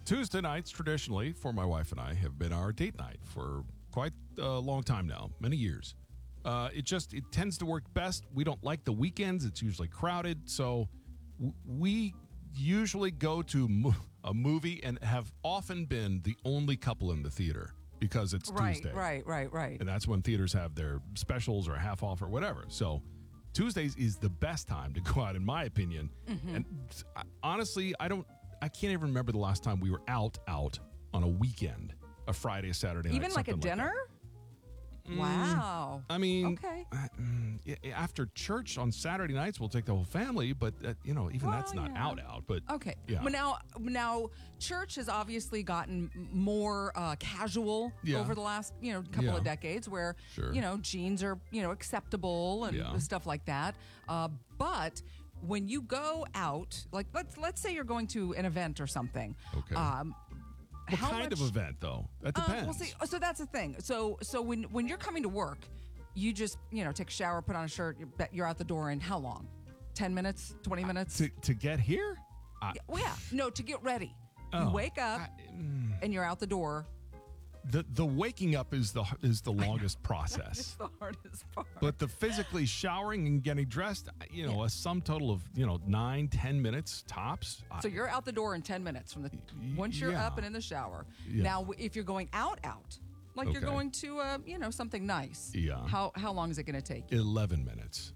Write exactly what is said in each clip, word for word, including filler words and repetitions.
Tuesday nights, traditionally, for my wife and I, have been our date night for quite a long time now, many years. Uh, it just, it tends to work best. We don't like the weekends. It's usually crowded. So w- we usually go to mo- a movie and have often been the only couple in the theater because it's right, Tuesday. Right, right, right. And that's when theaters have their specials or half off or whatever. So Tuesdays is the best time to go out, in my opinion. Mm-hmm. And I, honestly, I don't, I can't even remember the last time we were out, out on a weekend, a Friday, a Saturday night. Even like a dinner? Like Mm, wow. I mean, okay. uh, after church on Saturday nights, we'll take the whole family, but uh, you know, even well, that's not yeah. out, out. But okay. yeah. But now, now, church has obviously gotten more uh, casual yeah. over the last, you know, couple yeah. of decades, where sure. you know jeans are you know acceptable and yeah. stuff like that. Uh, but when you go out, like let's let's say you're going to an event or something. Okay. Um, What How kind much, of event, though? That uh, depends. well, see, so that's the thing. So, so when when you're coming to work, you just you know take a shower, put on a shirt, you're, you're out the door in how long? Ten minutes? Twenty minutes? Uh, to to get here? I, yeah, well, yeah, no, to get ready. Oh, you wake up I, mm, and you're out the door. The the waking up is the is the longest process. It's the hardest part. But the physically showering and getting dressed, you know, Yeah. a sum total of you know nine, ten minutes tops. So you're out the door in ten minutes from the once you're yeah. up and in the shower. Yeah. Now, if you're going out, out, like you're Okay. going to, uh, you know, something nice. Yeah. How how long is it going to take? you? Eleven minutes.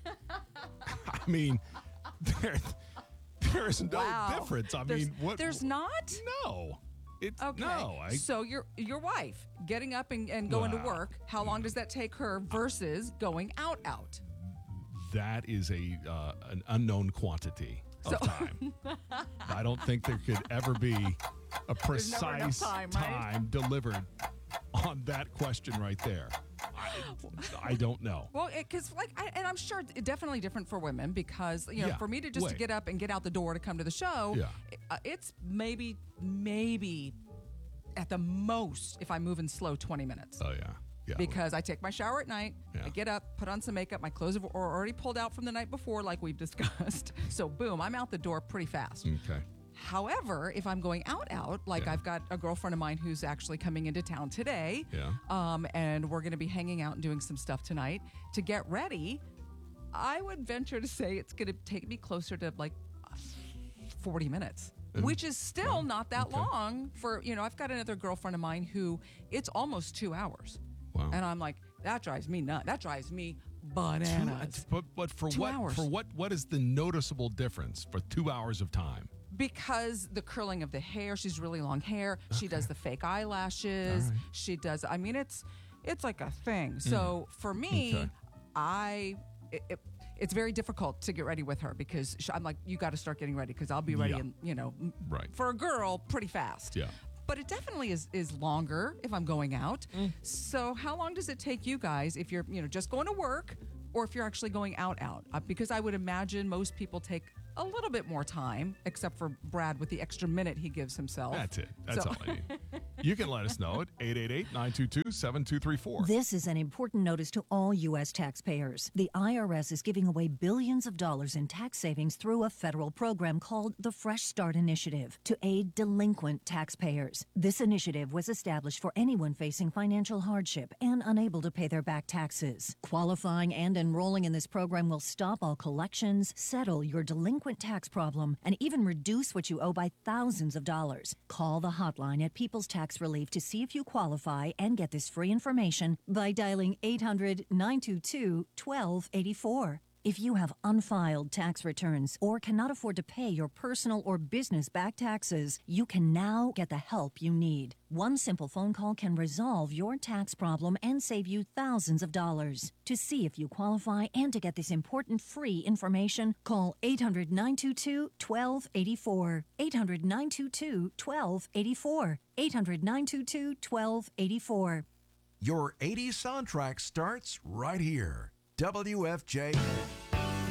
I mean, there, there is no Wow. difference. I There's- mean, what? There's not. No. It's Okay. no. I, so your your wife getting up and, and going Wow. to work. How long does that take her versus going out out? that is a uh, an unknown quantity of So- time. I don't think there could ever be a never enough precise time, time, right? delivered on that question right there. I, I don't know. Well, because like, I, and I'm sure it's definitely different for women because you know, Yeah. for me to just to Wait. get up and get out the door to come to the show, Yeah. it- uh, it's maybe maybe at the most if I'm moving slow twenty minutes. Oh yeah, yeah. Because I take my shower at night, Yeah. I get up, put on some makeup, my clothes are already pulled out from the night before, like we've discussed. So boom, I'm out the door pretty fast. Okay. However, if I'm going out, out, like Yeah. I've got a girlfriend of mine who's actually coming into town today, Yeah. um, and we're going to be hanging out and doing some stuff tonight to get ready, I would venture to say it's going to take me closer to like forty minutes. And- Which is still well, not that okay. long for, you know, I've got another girlfriend of mine who it's almost two hours. Wow. And I'm like, that drives me nuts. That drives me Two- bananas. but but for Two what hours. for what what is the noticeable difference for two hours of time? Because the curling of the hair, she's really long hair. She does the fake eyelashes. All right. She does, I mean, it's it's like a thing. So for me, Okay. I, it, it, it's very difficult to get ready with her because she, I'm like, you got to start getting ready because I'll be ready Yeah. in, you know, m- Right. for a girl pretty fast. Yeah. But it definitely is is longer if I'm going out. So how long does it take you guys if you're, you know, just going to work or if you're actually going out out? Uh, because I would imagine most people take a little bit more time, except for Brad with the extra minute he gives himself. That's it. That's So- all I need. You can let us know at eight eight eight, nine two two, seven two three four. This is an important notice to all U S taxpayers. The I R S is giving away billions of dollars in tax savings through a federal program called the Fresh Start Initiative to aid delinquent taxpayers. This initiative was established for anyone facing financial hardship and unable to pay their back taxes. Qualifying and enrolling in this program will stop all collections, settle your delinquent tax problem, and even reduce what you owe by thousands of dollars. Call the hotline at People's Tax Relief to see if you qualify and get this free information by dialing eight hundred, nine two two, one two eight four. If you have unfiled tax returns or cannot afford to pay your personal or business back taxes, you can now get the help you need. One simple phone call can resolve your tax problem and save you thousands of dollars. To see if you qualify and to get this important free information, call eight hundred, nine two two, one two eight four. eight hundred, nine two two, one two eight four. eight hundred, nine two two, one two eight four. Your eighties soundtrack starts right here. W F J